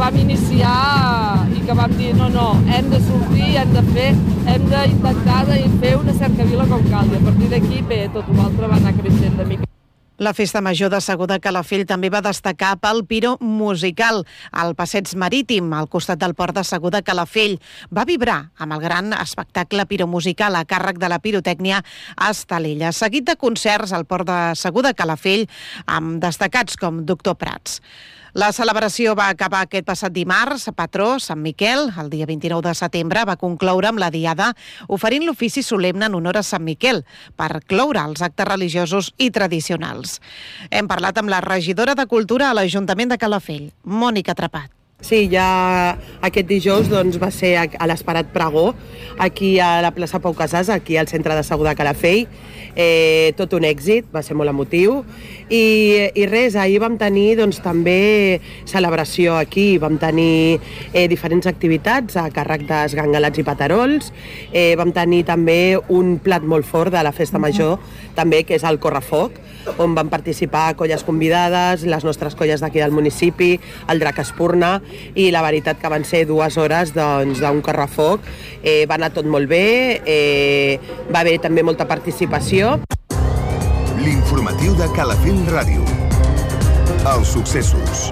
vam iniciar i que vam dir no, hem de sortir, hem de fer, hem d'intentar fer una cercavila com cal. I a partir d'aquí, bé, tot l'altre va anar creixent de mica. La Festa Major de Segur de Calafell també va destacar pel piro musical al Passeig Marítim, al costat del port de Segur de Calafell. Va vibrar amb el gran espectacle piromusical a càrrec de la pirotècnia a Estalella, seguit de concerts al port de Segur de Calafell amb destacats com Doctor Prats. La celebració va acabar aquest passat dimarts. Patró, Sant Miquel, el dia 29 de setembre, va concloure amb la diada oferint l'ofici solemne en honor a Sant Miquel per cloure els actes religiosos i tradicionals. Hem parlat amb la regidora de Cultura a l'Ajuntament de Calafell, Mònica Trepat. Sí, ja aquest dijous va ser a l'Esperat Pregó, aquí a la plaça Pau Casals, aquí al centre de Segur de Calafell. Tot un èxit, va ser molt emotiu. I res, ahir vam tenir també celebració aquí, vam tenir diferents activitats a càrrec d'esgangalats i paterols. Vam tenir també un plat molt fort de la Festa Major, també, que és el Correfoc, on van participar colles convidades, les nostres colles d'aquí del municipi, el Drac Espurna, i la veritat que van ser 2 hores d'un correfoc. Va anar tot molt bé, va haver també molta participació. L'informatiu de Calafell Ràdio. Els successos.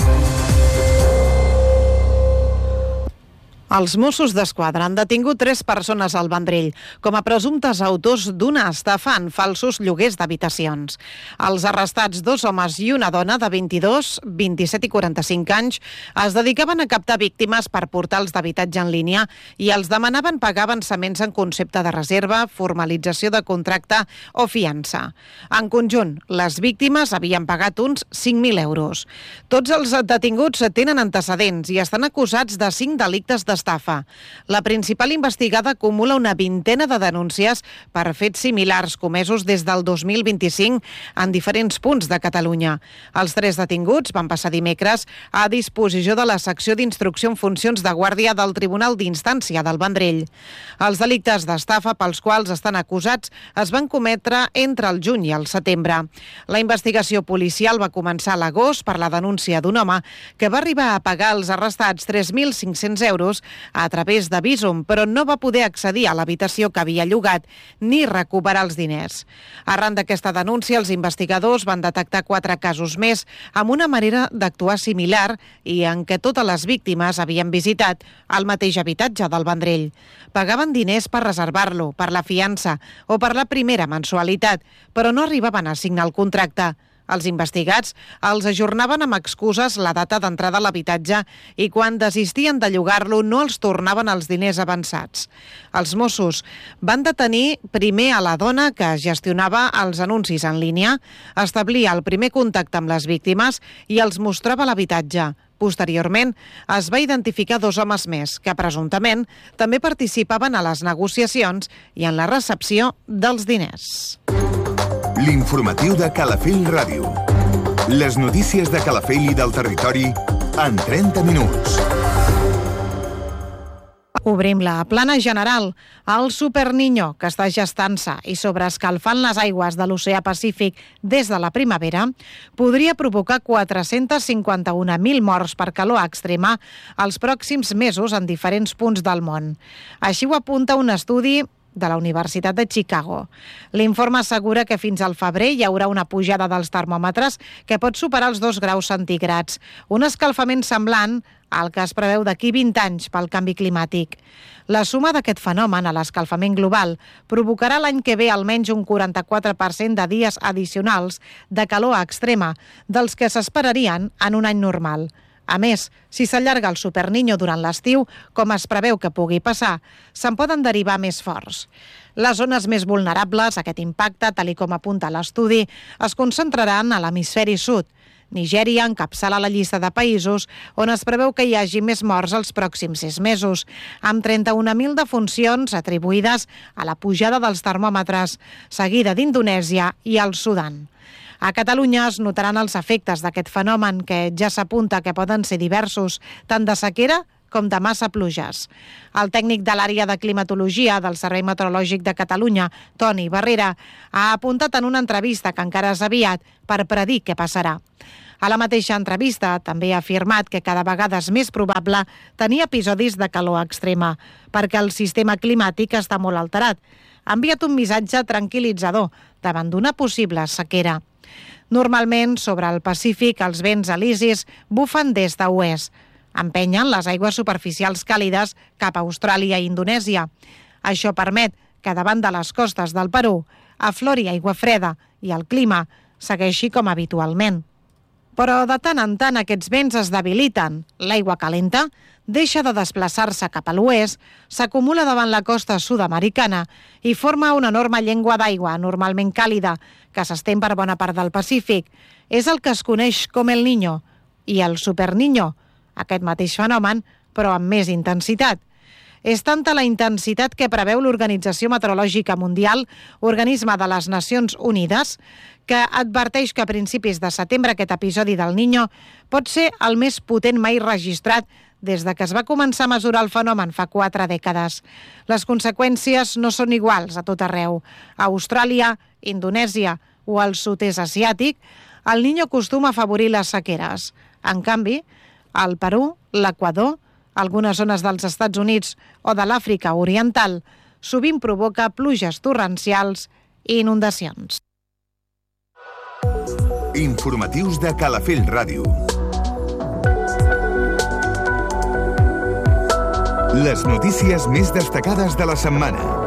Els Mossos d'Esquadra han detingut 3 persones al Vendrell com a presumptes autors d'una estafa en falsos lloguers d'habitacions. Els arrestats, 2 homes i una dona de 22, 27 i 45 anys, es dedicaven a captar víctimes per portals d'habitatge en línia i els demanaven pagar avançaments en concepte de reserva, formalització de contracte o fiança. En conjunt, les víctimes havien pagat uns 5.000 euros. Tots els detinguts tenen antecedents i estan acusats de 5 delictes d'estafa. La principal investigada acumula una vintena de denúncies per fets similars comesos des del 2025 en diferents punts de Catalunya. Els 3 detinguts van passar dimecres a disposició de la secció d'instrucció en funcions de guàrdia del Tribunal d'Instància del Vendrell. Els delictes d'estafa pels quals estan acusats es van cometre entre el juny i el setembre. La investigació policial va començar a l'agost per la denúncia d'un home que va arribar a pagar als arrestats 3.500 euros a través de Bizum, però no va poder accedir a l'habitació que havia llogat ni recuperar els diners. Arran d'aquesta denúncia, els investigadors van detectar 4 casos més amb una manera d'actuar similar i en què totes les víctimes havien visitat el mateix habitatge del Vendrell. Pagaven diners per reservar-lo, per la fiança o per la primera mensualitat, però no arribaven a signar el contracte. Els investigats els ajornaven amb excuses la data d'entrada a l'habitatge i quan desistien de llogar-lo no els tornaven els diners avançats. Els Mossos van detenir primer a la dona que gestionava els anuncis en línia, establia el primer contacte amb les víctimes i els mostrava l'habitatge. Posteriorment, es va identificar 2 homes més que presumptament també participaven a les negociacions i en la recepció dels diners. L'informatiu de Calafell Ràdio. Les notícies de Calafell i del territori en 30 minuts. Obrim la plana general. El Superniño, que està gestant-se i sobreescalfant les aigües de l'oceà Pacífic des de la primavera, podria provocar 451.000 morts per calor extrema els pròxims mesos en diferents punts del món. Així ho apunta un estudi de la Universitat de Chicago. L'informe assegura que fins al febrer hi haurà una pujada dels termòmetres que pot superar els 2 graus centígrads, un escalfament semblant al que es preveu d'aquí 20 anys pel canvi climàtic. La suma d'aquest fenomen a l'escalfament global provocarà l'any que ve almenys un 44% de dies addicionals de calor extrema dels que s'esperarien en un any normal. A més, si s'allarga el Superniño durant l'estiu, com es preveu que pugui passar, se'n poden derivar més forts. Les zones més vulnerables a aquest impacte, tal com apunta l'estudi, es concentraran a l'hemisferi sud. Nigèria encapçala la llista de països on es preveu que hi hagi més morts els pròxims 6 mesos, amb 31.000 defuncions atribuïdes a la pujada dels termòmetres, seguida d'Indonèsia i el Sudan. A Catalunya es notaran els efectes d'aquest fenomen que ja s'apunta que poden ser diversos, tant de sequera com de massa pluges. El tècnic de l'àrea de climatologia del Servei Meteorològic de Catalunya, Toni Barrera, ha apuntat en una entrevista que encara és aviat per predir què passarà. A la mateixa entrevista també ha afirmat que cada vegada és més probable tenir episodis de calor extrema, perquè el sistema climàtic està molt alterat. Ha enviat un missatge tranquil·litzador davant d'una possible sequera. Normalment, sobre el Pacífic, els vents alisis bufen des de oest. Empenyen les aigües superficials càlides cap a Austràlia i Indonèsia. Això permet que davant de les costes del Perú aflori aigua freda i el clima segueixi com habitualment. Però de tant en tant aquests vents es debiliten. L'aigua calenta deixa de desplaçar-se cap a l'oest, s'acumula davant la costa sud-americana i forma una enorme llengua d'aigua, normalment càlida, que s'estén per bona part del Pacífic. És el que es coneix com el Niño i el Super Niño, aquest mateix fenomen, però amb més intensitat. És tanta la intensitat que preveu l'Organització Meteorològica Mundial, organisme de les Nacions Unides, que adverteix que a principis de setembre aquest episodi del Niño pot ser el més potent mai registrat des de que es va començar a mesurar el fenomen fa 4 dècades. Les conseqüències no són iguals a tot arreu. A Austràlia, Indonèsia o al sud-est asiàtic, el Niño acostuma a afavorir les sequeres. En canvi, al Perú, l'Equador, algunes zones dels Estats Units o de l'Àfrica Oriental, sovint provoca pluges torrencials i inundacions. Informatius de Calafell Ràdio. Les notícies més destacades de la setmana.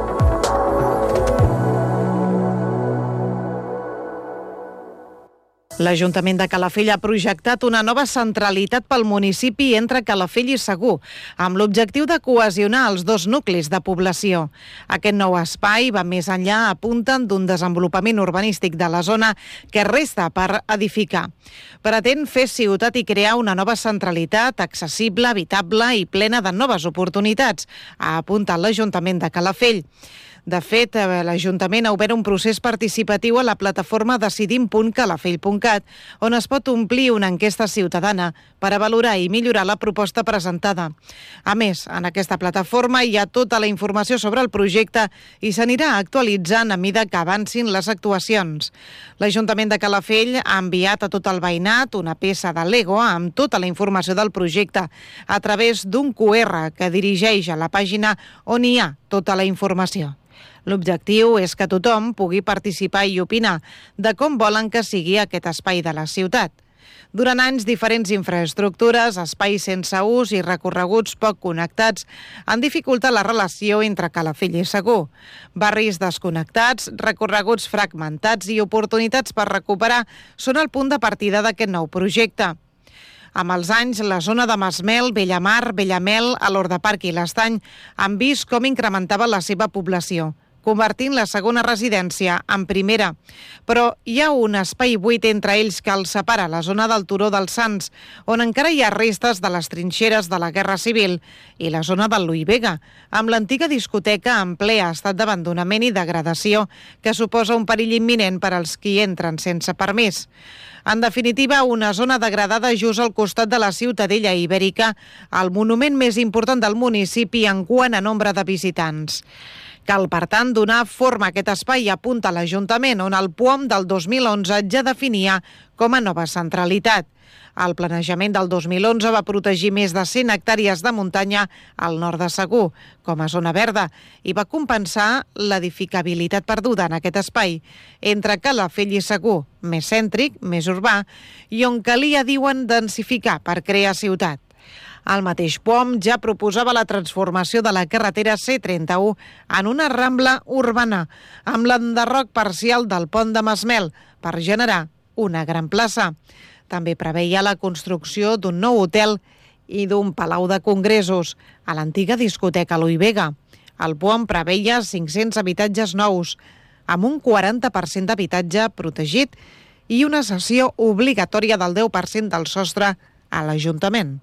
L'Ajuntament de Calafell ha projectat una nova centralitat pel municipi entre Calafell i Segur, amb l'objectiu de cohesionar els dos nuclis de població. Aquest nou espai va més enllà, apunten, d'un desenvolupament urbanístic de la zona que resta per edificar. Pretén fer ciutat i crear una nova centralitat accessible, habitable i plena de noves oportunitats, ha apuntat l'Ajuntament de Calafell. De fet, l'Ajuntament ha obert un procés participatiu a la plataforma decidim.calafell.cat, on es pot omplir una enquesta ciutadana per a valorar i millorar la proposta presentada. A més, en aquesta plataforma hi ha tota la informació sobre el projecte i s'anirà actualitzant a mida que avancin les actuacions. L'Ajuntament de Calafell ha enviat a tot el veïnat una peça de Lego amb tota la informació del projecte a través d'un QR que dirigeix a la pàgina on hi ha tota la informació. L'objectiu és que tothom pugui participar i opinar de com volen que sigui aquest espai de la ciutat. Durant anys, diferents infraestructures, espais sense ús i recorreguts poc connectats han dificultat la relació entre Calafell i Segur. Barris desconnectats, recorreguts fragmentats i oportunitats per recuperar són el punt de partida d'aquest nou projecte. Amb els anys, la zona de Masmel, Bellamar, Bellamel, Alordaparc i l'Estany han vist com incrementava la seva població, convertint la segona residència en primera. Però hi ha un espai buit entre ells que els separa, la zona del Turó dels Sants, on encara hi ha restes de les trinxeres de la Guerra Civil, i la zona del Louis Vega, amb l'antiga discoteca en ple estat d'abandonament i degradació, que suposa un perill imminent per als qui entren sense permís. En definitiva, una zona degradada just al costat de la Ciutadella Ibèrica, el monument més important del municipi en quant a nombre de visitants. Cal, per tant, donar forma a aquest espai, apunta l'Ajuntament, on el POM del 2011 ja definia com a nova centralitat. El planejament del 2011 va protegir més de 100 hectàrees de muntanya al nord de Segur, com a zona verda, i va compensar l'edificabilitat perduda en aquest espai, entre Calafell i Segur, més cèntric, més urbà, i on calia, diuen, densificar per crear ciutat. El mateix POM ja proposava la transformació de la carretera C31 en una rambla urbana, amb l'enderroc parcial del pont de Masmel, per generar una gran plaça. També preveia la construcció d'un nou hotel i d'un palau de congressos a l'antiga discoteca Louis Vega. El POM preveia 500 habitatges nous, amb un 40% d'habitatge protegit i una cessió obligatòria del 10% del sostre a l'Ajuntament.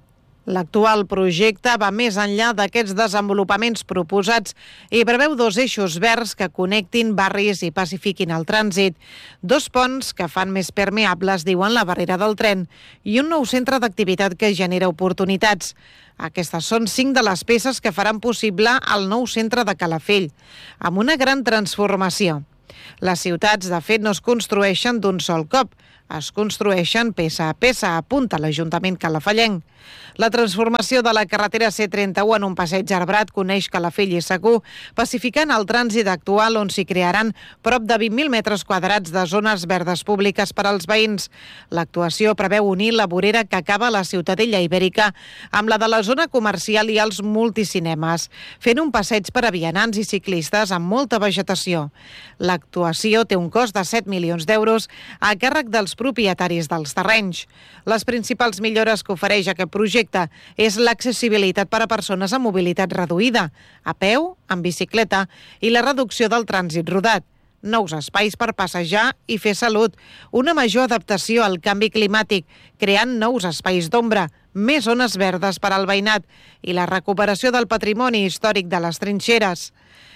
L'actual projecte va més enllà d'aquests desenvolupaments proposats i preveu 2 eixos verds que connectin barris i pacifiquin el trànsit, 2 ponts que fan més permeables, diuen, la barrera del tren, i un nou centre d'activitat que genera oportunitats. Aquestes són 5 de les peces que faran possible el nou centre de Calafell, amb una gran transformació. Les ciutats, de fet, no es construeixen d'un sol cop. es construeixen peça a peça, apunta l'Ajuntament calafallenc. La transformació de la carretera C31 en un passeig arbrat coneix Calafell i Segur, pacificant el trànsit actual on s'hi crearan prop de 20.000 metres quadrats de zones verdes públiques per als veïns. L'actuació preveu unir la vorera que acaba a la Ciutadella Ibèrica amb la de la zona comercial i els multicinemes, fent un passeig per a vianants i ciclistes amb molta vegetació. L'actuació té un cost de 7 milions d'euros a càrrec dels propietaris dels terrenys. Les principals millores que ofereix aquest projecte és l'accessibilitat per a persones amb mobilitat reduïda, a peu, en bicicleta i la reducció del trànsit rodat. Nous espais per passejar i fer salut, una major adaptació al canvi climàtic, creant nous espais d'ombra, més zones verdes per al veïnat i la recuperació del patrimoni històric de les trinxeres.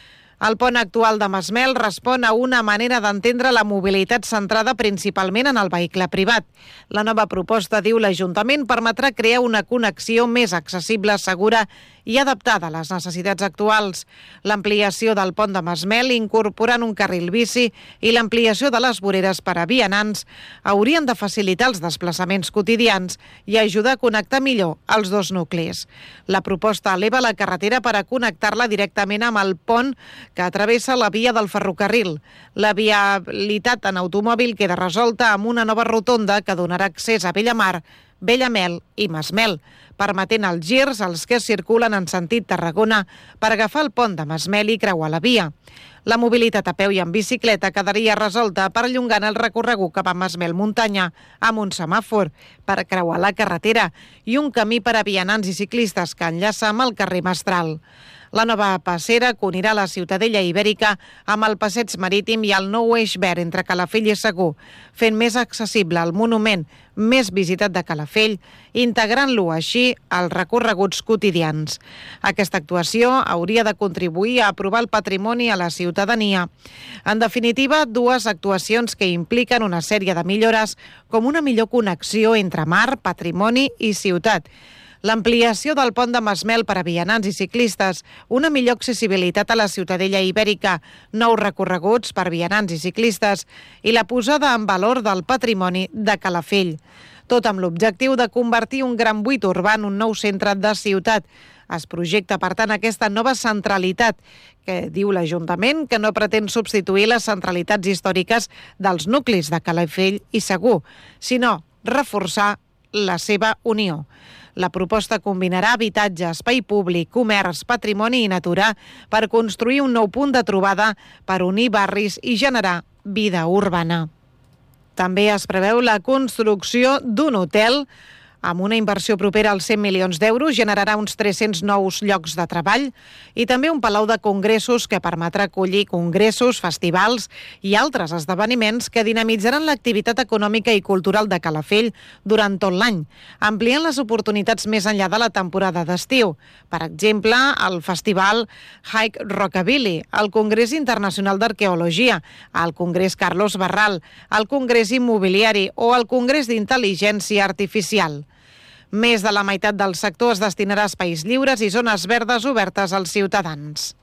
El pont actual de Masmel respon a una manera d'entendre la mobilitat centrada principalment en el vehicle privat. La nova proposta, diu l'Ajuntament, permetrà crear una connexió més accessible, segura i adaptada a les necessitats actuals. L'ampliació del pont de Masmel, incorporant un carril bici i l'ampliació de les voreres per a vianants, haurien de facilitar els desplaçaments quotidians i ajudar a connectar millor els dos nuclis. La proposta eleva la carretera per a connectar-la directament amb el pont que travessa la via del ferrocarril. La viabilitat en automòbil queda resolta amb una nova rotonda que donarà accés a Bellamar, Bellamel i Masmel, permetent els girs als que circulen en sentit Tarragona per agafar el pont de Masmel i creuar la via. La mobilitat a peu i en bicicleta quedaria resolta perllongant el recorregut cap a Masmel Muntanya amb un semàfor per creuar la carretera i un camí per a vianants i ciclistes que enllaça amb el carrer Mestral. La nova passera que unirà la Ciutadella Ibèrica amb el passeig marítim i el nou eix verd entre Calafell i Segur, fent més accessible el monument més visitat de Calafell, integrant-lo així als recorreguts quotidians. Aquesta actuació hauria de contribuir a aprovar el patrimoni a la ciutadania. En definitiva, dues actuacions que impliquen una sèrie de millores, com una millor connexió entre mar, patrimoni i ciutat, l'ampliació del pont de Masmel per a vianants i ciclistes, una millor accessibilitat a la Ciutadella Ibèrica, nous recorreguts per vianants i ciclistes i la posada en valor del patrimoni de Calafell. Tot amb l'objectiu de convertir un gran buit urbà en un nou centre de ciutat. Es projecta, per tant, aquesta nova centralitat que diu l'Ajuntament que no pretén substituir les centralitats històriques dels nuclis de Calafell i Segur, sinó reforçar la seva unió. La proposta combinarà habitatge, espai públic, comerç, patrimoni i natura per construir un nou punt de trobada per unir barris i generar vida urbana. També es preveu la construcció d'un hotel amb una inversió propera als 100 milions d'euros, generarà uns 300 nous llocs de treball i també un palau de congressos que permetrà acollir congressos, festivals i altres esdeveniments que dinamitzaran l'activitat econòmica i cultural de Calafell durant tot l'any, ampliant les oportunitats més enllà de la temporada d'estiu. Per exemple, el festival Hike Rockabilly, el Congrés Internacional d'Arqueologia, el Congrés Carlos Barral, el Congrés Immobiliari o el Congrés d'Intel·ligència Artificial. Més de la meitat del sector es destinarà a espais lliures i zones verdes obertes als ciutadans.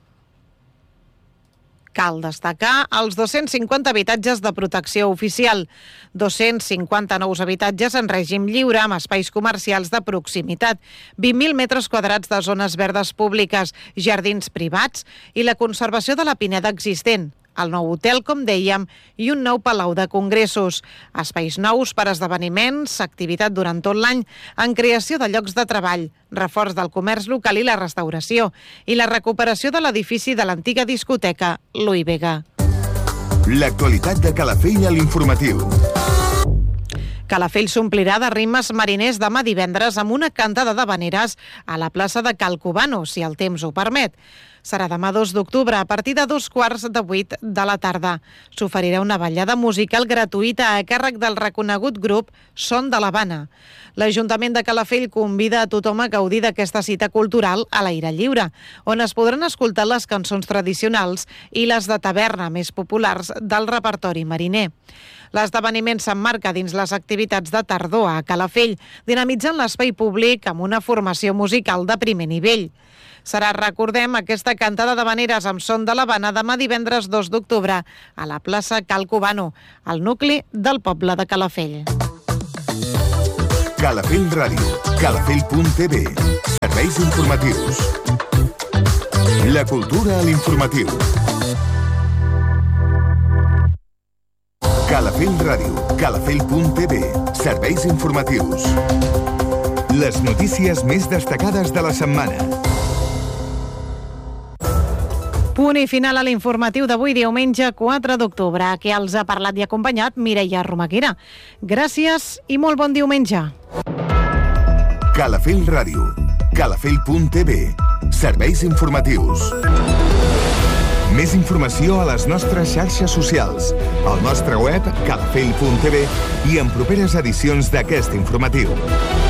Cal destacar els 250 habitatges de protecció oficial, 250 nous habitatges en règim lliure amb espais comercials de proximitat, 20.000 metres quadrats de zones verdes públiques, jardins privats i la conservació de la pineda existent, el nou hotel, com dèiem, i un nou palau de congressos. Espais nous per esdeveniments, activitat durant tot l'any, en creació de llocs de treball, reforç del comerç local i la restauració, i la recuperació de l'edifici de l'antiga discoteca Louis Vega. L'actualitat de Calafell a l'informatiu. Calafell s'omplirà de ritmes mariners demà divendres amb una cantada d'havaneres a la plaça de Cal Cubano, si el temps ho permet. Serà demà 2 d'octubre a partir de 7:15 de la tarda. S'oferirà una ballada musical gratuïta a càrrec del reconegut grup Son de l'Havana. L'Ajuntament de Calafell convida a tothom a gaudir d'aquesta cita cultural a l'aire lliure, on es podran escoltar les cançons tradicionals i les de taverna més populars del repertori mariner. L'esdeveniment s'emmarca dins les activitats de tardor a Calafell, dinamitzant l'espai públic amb una formació musical de primer nivell. Serà, recordem, aquesta cantada d'havaneres amb son de l'Havana demà divendres 2 d'octubre a la plaça Cal Cubano, al nucli del poble de Calafell. Calafell Ràdio, calafell.tv, serveis informatius. La cultura a l'informatiu. Calafell Ràdio, calafell.tv, serveis informatius. Les notícies més destacades de la setmana. Punt i final a l'informatiu d'avui, diumenge 4 d'octubre, que els ha parlat i acompanyat Mireia Romaguera. Gràcies i molt bon diumenge. Calafell Ràdio, calafell.tv, serveis informatius. Més informació a les nostres xarxes socials, al nostre web calafell.tv i en properes edicions d'aquest informatiu.